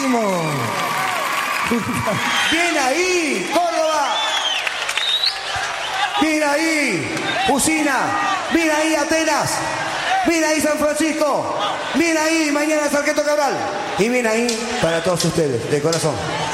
Buenísimo. Bien ahí, Córdoba. Bien ahí, Usina. Bien ahí, Atenas. Bien ahí, San Francisco. Bien ahí, mañana Sargento Cabral. Y bien ahí para todos ustedes, de corazón.